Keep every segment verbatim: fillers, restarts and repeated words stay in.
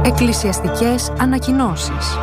Εκκλησιαστικές ανακοινώσεις.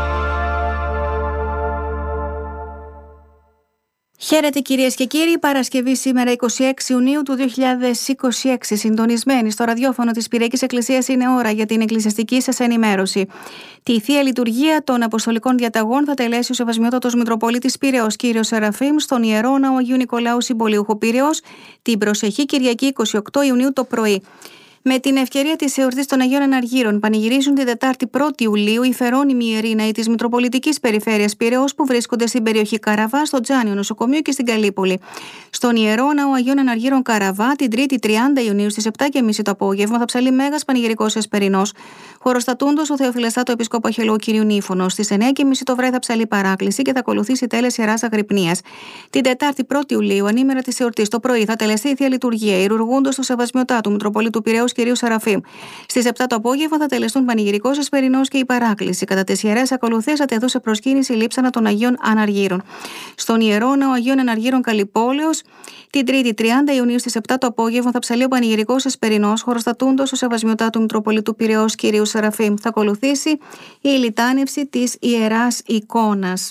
Χαίρετε κυρίες και κύριοι, Παρασκευή σήμερα εικοστή έκτη Ιουνίου του δύο χιλιάδες είκοσι έξι, συντονισμένοι στο ραδιόφωνο της Πυριακής Εκκλησίας, είναι ώρα για την εκκλησιαστική σας ενημέρωση. Τη Θεία Λειτουργία των Αποστολικών Διαταγών θα τελέσει ο Σεβασμιότατος Μητροπολίτης Πειραιώς κ. Σεραφείμ στον Ιερό Ναό Αγίου Νικολάου Συμπολιούχου Πειραιώς την προσεχή Κυριακή εικοστή όγδοη Ιουνίου το πρωί. Με την ευκαιρία της εορτής των Αγίων Αναργύρων, πανηγυρίζουν την Τετάρτη πρώτη Ιουλίου οι φερόνιμοι ιερήναοι της Μητροπολιτικής Περιφέρειας Πειραιώς που βρίσκονται στην περιοχή Καραβά, στο Τζάνιο Νοσοκομείο και στην Καλύπολη. Στον Ιερό Ναό Αγίων Αναργύρων Καραβά, την Τρίτη τριάντα Ιουνίου στις επτά και μισή το απόγευμα, θα ψαλεί μέγας πανηγυρικός εσπερινός, χωροστατούντος ο Θεοφυλαστάτο Επισκόπο Αχαιολόγου κ. Νύφωνος. Στις εννιά και μισή το βράδυ θα ψαλεί παράκληση και θα ακολουθήσει τέλεση Ιεράς Αγρυπνίας. Την Τετάρτη πρώτη Ιουλίου, ανήμερα της εορτής, το πρωί θα τελεστεί η Θεία Λειτουργία, ιερουργούντος του Σεβασμιωτάτου Μητροπολίτου Πειραιώς κ. Σεραφείμ. Στις επτά το απόγευμα θα τελεστούν πανηγυρικός εσπερινός και η παράκληση. Κατά τις ιερές ακολουθίες θα τεθούν σε προσκύνηση λείψανα των Αγίων Αναργύρων. Στον Ιερό Ναό Αγίων Αναργύρων Καλυπόλεως, την Τρίτη τριάντα Ιουνίου στις επτά το απόγευμα θα ψαλεί ο πανηγυρικός εσπερινός, χωροστατούντος ο Σεβασμιωτάτου Μητροπολίτου Πειραιώς κ. Σεραφείμ. Θα ακολουθήσει η λιτάνευση της Ιεράς Εικόνας.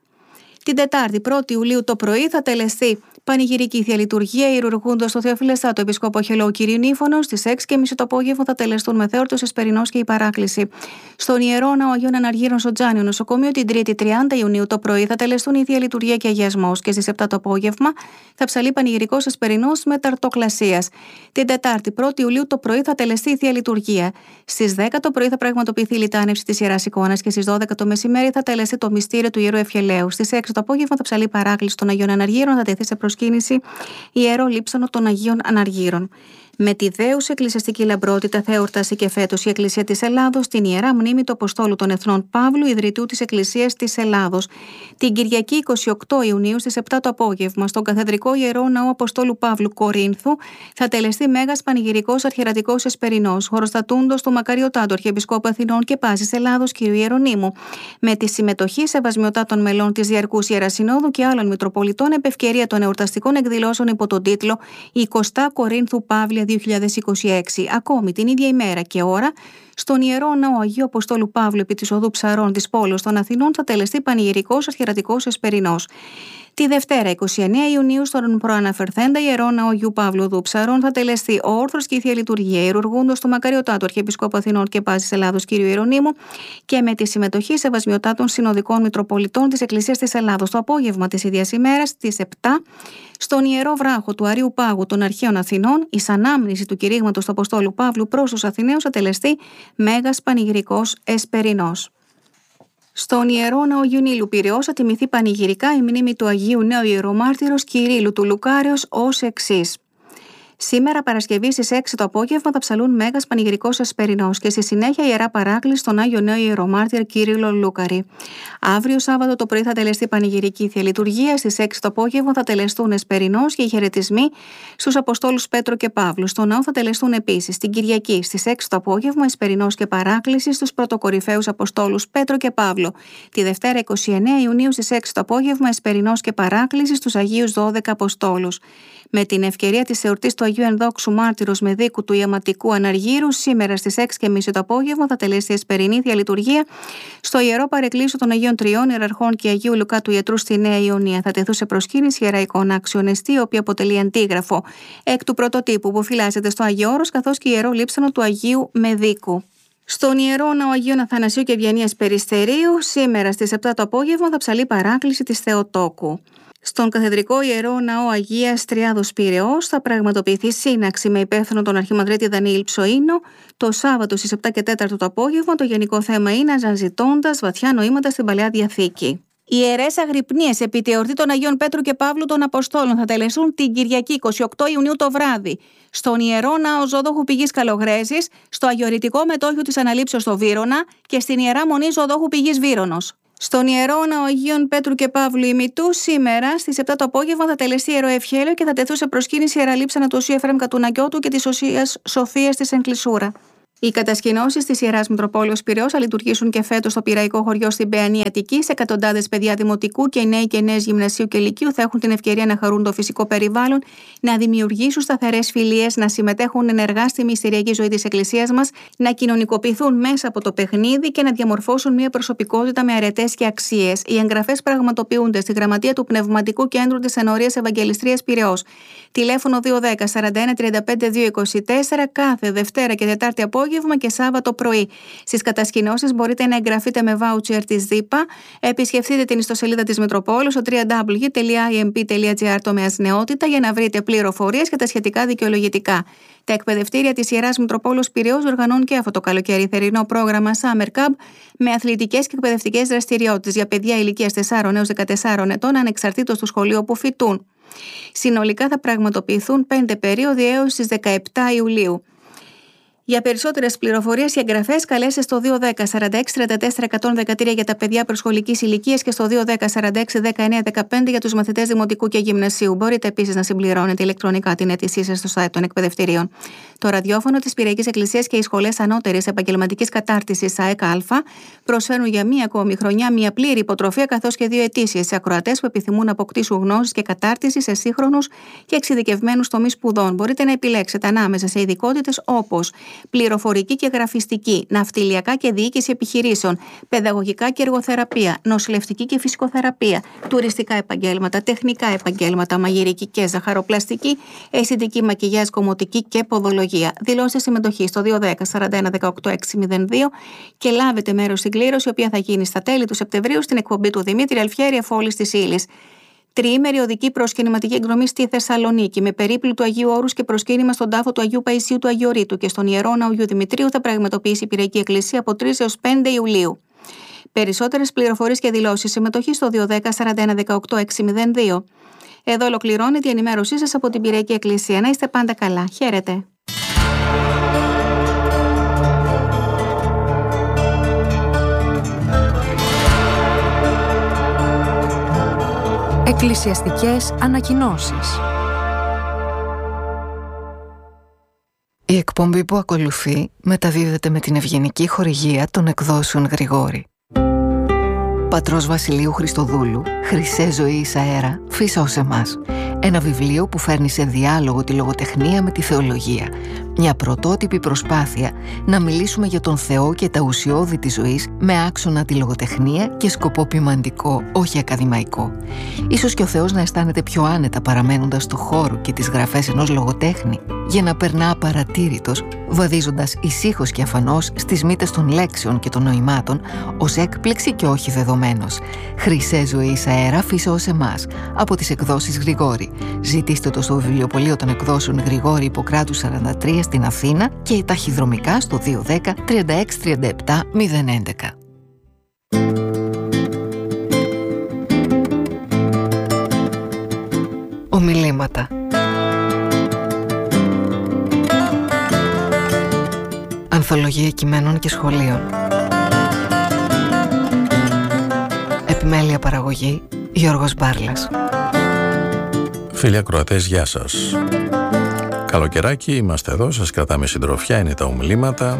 Την Τετάρτη πρώτη Ιουλίου το πρωί θα τελεστεί πανηγυρική Θεία Λειτουργία, ιερουργούντος το Θεοφυλαστάτο Επισκόπο Αχαιολόγου κ. Νύφωνος. Στις έξι και μισή το απόγευμα θα τελεστούν μεθεόρτος εσπερινός και η παράκληση. Στον Ιερό Ναό Αγίων Αναργύρων στο Τζάνιο Νοσοκομείο, την Τρίτη τριάντα Ιουνίου το πρωί θα τελεστούν η Θεία Λειτουργία και αγιασμός και στις επτά το απόγευμα θα ψαλεί πανηγυρικός εσπερινός με ταρτοκλασίας. Την Τετάρτη πρώτη Ιουλίου το πρωί θα τελεστεί η Θεία Λειτουργία. Στις δέκα το πρωί θα πραγματοποιηθεί η λιτάνευση της Ιεράς Εικόνας και στις δώδεκα το μεσημέρι θα τελεστεί το μυστήριο του Ιερού Ευχελαίου. Στις έξι το απόγευμα θα ψαλεί παράκληση των Αγίων Αναργύρων, θα τεθεί σε προσκύνηση Ιερό Λείψανο των Αγίων Αναργύρων. Με τη δέουσα εκκλησιαστική λαμπρότητα θα εορτάσει και φέτος η Εκκλησία της Ελλάδος την Ιερά Μνήμη του Αποστόλου των Εθνών Παύλου, ιδρυτού της Εκκλησίας της Ελλάδος. Την Κυριακή εικοστή όγδοη Ιουνίου στις επτά το απόγευμα, στον Καθεδρικό Ιερό Ναό Αποστόλου Παύλου Κορίνθου, θα τελεστεί μέγας πανηγυρικός αρχιερατικός εσπερινός, χωροστατούντος του Μακαριωτάτου Αρχιεπισκόπου Αθηνών και Πάσης Ελλάδος κ. Ιερονύμου, με τη συμμετοχή σεβασμιωτάτων μελών της Διαρκούς Ιεράς Συνόδου και άλλων Μητροπολιτών επ' ευκαιρία των εορταστικών εκδηλώσεων υπό τον τίτλο εικοστή Κορίνθου Παύλια δύο χιλιάδες είκοσι έξι. Ακόμη την ίδια ημέρα και ώρα, στον Ιερό Ναό Αγίου Αποστόλου Παύλου επί της οδού Ψαρών της πόλεως των Αθηνών θα τελεστεί πανηγυρικός αρχιερατικός εσπερινός. Τη Δευτέρα εικοστή ενάτη Ιουνίου στον προαναφερθέντα Ιερό Ναό Αγίου Παύλου οδού Ψαρών θα τελεστεί ο όρθρος και η Θεία Λειτουργία, ιερουργούντος του Μακαριωτάτου Αρχιεπισκόπου Αθηνών και Πάσης Ελλάδος κ. Ιερονύμου και με τη συμμετοχή σεβασμιωτάτων συνοδικών Μητροπολιτών της Εκκλησίας της Ελλάδος. Το απόγευμα της ίδιας ημέρας στις επτά, στον Ιερό Βράχο του Αρείου Πάγου των Αρχαίων Αθηνών, εις ανάμνηση του κηρύγματος του Αποστόλου Παύλου προς τους Αθηναίους θα τελεστεί μέγας πανηγυρικός εσπερινός. Στον Ιερό Ναό Αγίου Νείλου Πειραιώς θα τιμηθεί πανηγυρικά η μνήμη του Αγίου Νέου Ιερομάρτυρος Κυρίλλου του Λουκάρεως ως εξής. Σήμερα Παρασκευή στις έξι το απόγευμα θα ψαλούν μέγας πανηγυρικός εσπερινός και στη συνέχεια ιερά παράκληση στον Άγιο Νέο Ιερομάρτυρα Κύριλλο Λούκαρη. Αύριο Σάββατο το πρωί θα τελεστεί πανηγυρική Θεία Λειτουργία, στις έξι το απόγευμα θα τελεστούν εσπερινός και οι χαιρετισμοί στους Αποστόλους Πέτρο και Παύλου. Στο ναό θα τελεστούν επίσης την Κυριακή στις έξι το απόγευμα εσπερινός και παράκληση στους πρωτοκορυφαίους Αποστόλους Πέτρο και Παύλο. Τη Δευτέρα εικοστή ενάτη Ιουνίου στις έξι το απόγευμα εσπερινός και παράκληση στους Αγίους δώδεκα Αποστόλους. Με την ευκαιρία της εορτής του Αγίου Ενδόξου Μάρτυρος με δίκου του Ιαματικού Αναργύρου, σήμερα στις έξι και μισή το απόγευμα θα τελέσει η εσπερινή Θεία Λειτουργία στο Ιερό Παρεκκλήσιο των Αγίων Τριών Ιεραρχών και Αγίου Λουκά του Ιατρού στη Νέα Ιωνία. Θα τεθούν σε προσκύνηση Ιερά Εικόνα αξιονεστή, η οποία αποτελεί αντίγραφο εκ του πρωτοτύπου που φυλάσσεται στο Άγιο Όρος, καθώς και ιερό λείψανο του Αγίου Μεδίκου. Στον Ιερό Ναό Αγίων Αθανασίου και Ευγενίας Περιστερίου, σήμερα στις επτά το απόγευμα θα ψαλεί παράκληση της Θεοτόκου. Στον Καθεδρικό Ιερό Ναό Αγίας Τριάδος Πειραιώς θα πραγματοποιηθεί σύναξη με υπεύθυνο τον Αρχιμανδρίτη Δανιήλ Ψοΐνο το Σάββατο στις επτά και τέσσερα το απόγευμα. Το γενικό θέμα είναι αναζητώντας βαθιά νοήματα στην Παλαιά Διαθήκη. Οι ιερές αγρυπνίες επί τη εορτή των Αγίων Πέτρου και Παύλου των Αποστόλων θα τελεσούν την Κυριακή εικοστή όγδοη Ιουνίου το βράδυ στον Ιερό Ναό Ζωδόχου Πηγής Καλογρέζης, στο Αγιορητικό Μετόχιο της Αναλήψεως στο Βύρωνα και στην Ιερά Μονή Ζωδόχου Πηγής Βύρωνος. Στον Ιερό Ναό Αγίων Πέτρου και Παύλου ημιτού, σήμερα στις επτά το απόγευμα θα τελεστεί Ιερό Ευχέλαιο και θα τεθούν σε προσκύνηση Ιερά Λείψανα του Οσίου Εφραίμ Κατουνακιώτου και της Οσίας Σοφίας της Εν Κλεισούρα. Οι κατασκηνώσεις της Ιεράς Μητροπόλεως Πειραιώς θα λειτουργήσουν και φέτος στο Πειραϊκό χωριό στην Παιανή Αττική. Σε εκατοντάδες παιδιά δημοτικού και νέοι και νέες γυμνασίου και λυκείου θα έχουν την ευκαιρία να χαρούν το φυσικό περιβάλλον, να δημιουργήσουν σταθερές φιλίες, να συμμετέχουν ενεργά στη μυστηριακή ζωή της Εκκλησίας μας, να κοινωνικοποιηθούν μέσα από το παιχνίδι και να διαμορφώσουν μια προσωπικότητα με αρετές και αξίες. Οι εγγραφές πραγματοποιούνται στη Γραμματεία του Πνευματικού Κέντρου της Ενορίας Ευαγγελιστρίας Πειραιώς. Τηλέφωνο δύο ένα μηδέν σαράντα ένα τριάντα πέντε δύο είκοσι τέσσερα κάθε Δευτέρα και Τετάρτη απόγευμα και Σάββατο πρωί. Στις κατασκηνώσεις μπορείτε να εγγραφείτε με βάουτσερ της ΔΥΠΑ. Επισκεφτείτε την ιστοσελίδα της Μητροπόλεως στο double-u double-u double-u τελεία άι εμ πι τελεία τζι άρ τομέας νεότητα για να βρείτε πληροφορίες και τα σχετικά δικαιολογητικά. Τα εκπαιδευτήρια της Ιεράς Μητροπόλεως Πειραιώς οργανώνουν και αυτό το καλοκαίρι θερινό πρόγραμμα Summer Camp με αθλητικές και εκπαιδευτικές δραστηριότητες για παιδιά ηλικίας τεσσάρων έως δεκατεσσάρων ετών ανεξαρτήτως του σχολείου που φοιτούν. Συνολικά θα πραγματοποιηθούν πέντε περίοδοι έως τις δεκαεπτά Ιουλίου. Για περισσότερες πληροφορίες και εγγραφές καλέστε στο δύο ένα μηδέν σαράντα έξι τριάντα τέσσερα εκατόν δεκατρία για τα παιδιά προσχολικής ηλικίας και στο δύο ένα μηδέν σαράντα έξι δεκαεννέα δεκαπέντε για τους μαθητές δημοτικού και γυμνασίου. Μπορείτε επίσης να συμπληρώνετε ηλεκτρονικά την αίτησή σας στο site των εκπαιδευτηρίων. Το ραδιόφωνο της Πειραϊκής Εκκλησίας και οι σχολές ανώτερης επαγγελματικής κατάρτισης ΑΕΚΑ προσφέρουν για μία ακόμη χρονιά μία πλήρη υποτροφία καθώς και δύο ετήσιες σε ακροατές που επιθυμούν να αποκτήσουν γνώσεις και κατάρτιση σε σύγχρονους και εξειδικευμένους τομείς σπουδών. Μπορείτε να επιλέξετε ανάμεσα σε ειδικότητες όπως πληροφορική και γραφιστική, ναυτιλιακά και διοίκηση επιχειρήσεων, παιδαγωγικά και εργοθεραπεία, νοσηλευτική και φυσικοθεραπεία, τουριστικά επαγγέλματα, τεχνικά επαγγέλματα, μαγειρική και ζαχαροπλαστική, αισθητική μακιγιάζ, κομμωτική και ποδολογία. Δηλώστε συμμετοχή στο δύο ένα μηδέν σαράντα ένα δεκαοκτώ έξι μηδέν δύο και λάβετε μέρος στην κλήρωση, η οποία θα γίνει στα τέλη του Σεπτεμβρίου στην εκπομπή του Δημήτρη Αλφιέρη Εφόλης της Ύλης. Τριήμερη οδική προσκυνηματική εκδρομή στη Θεσσαλονίκη με περίπλου του Αγίου Όρους και προσκύνημα στον τάφο του Αγίου Παϊσίου του Αγιορείτου και στον Ιερό Ναό Αγίου Δημητρίου θα πραγματοποιήσει η Πειραϊκή Εκκλησία από τρεις έως πέντε Ιουλίου. Περισσότερες πληροφορίες και δηλώσεις συμμετοχή στο δύο ένα μηδέν σαράντα ένα δεκαοκτώ έξι μηδέν δύο. Εδώ ολοκληρώνεται η ενημέρωσή σας από την Πειραϊκή Εκκλησία. Να είστε πάντα καλά. Χαίρετε. Εκκλησιαστικές ανακοινώσεις. Η εκπομπή που ακολουθεί μεταδίδεται με την ευγενική χορηγία των εκδόσεων Γρηγόρη. Πατρός Βασιλείου Χριστοδούλου, «Χρυσέ ζωή εις αέρα, φύσα ως εμάς». Ένα βιβλίο που φέρνει σε διάλογο τη λογοτεχνία με τη θεολογία. Μια πρωτότυπη προσπάθεια να μιλήσουμε για τον Θεό και τα ουσιώδη της ζωής με άξονα τη λογοτεχνία και σκοπό ποιμαντικό, όχι ακαδημαϊκό. Ίσως και ο Θεός να αισθάνεται πιο άνετα παραμένοντας στο χώρο και τις γραφές ενός λογοτέχνη, για να περνά απαρατήρητος, βαδίζοντας ησύχως και αφανώς στις μύτες των λέξεων και των νοημάτων, ως έκπληξη και όχι δεδομένος. «Χρυσέ ζωή εις αέρα, φύσα ως εμάς», από τις εκδόσεις Γρηγόρη. Ζητήστε το στο βιβλιοπωλείο των εκδόσεων Γρηγόρη Ιπποκράτου σαράντα τρία στην Αθήνα και ταχυδρομικά στο δύο ένα μηδέν τριάντα έξι τριάντα επτά μηδέν έντεκα. Ομιλήματα. Ανθολογία κειμένων και σχολείων. Επιμέλεια παραγωγή Γιώργος Μπάρλας. Φίλοι ακροατές, γεια σας. Καλοκαιράκι, είμαστε εδώ, σας κρατάμε συντροφιά, είναι τα ομιλήματα.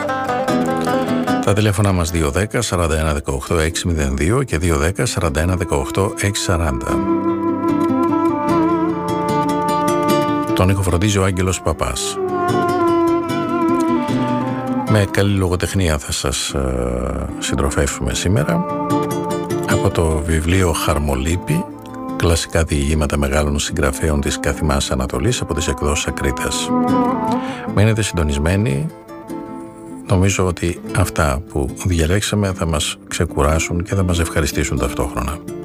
Τα τηλέφωνα μας δύο ένα μηδέν σαράντα ένα δεκαοκτώ έξι μηδέν δύο και δύο ένα μηδέν σαράντα ένα δεκαοκτώ έξι σαράντα. Τον ήχο φροντίζει ο Άγγελος Παπάς. Με καλή λογοτεχνία θα σας ε, συντροφεύσουμε σήμερα από το βιβλίο Χαρμολύπη, κλασικά διηγήματα μεγάλων συγγραφέων της Καθημάς Ανατολής από τις εκδόσεις Ακρίτας. Μείνετε συντονισμένοι. Νομίζω ότι αυτά που διαλέξαμε θα μας ξεκουράσουν και θα μας ευχαριστήσουν ταυτόχρονα.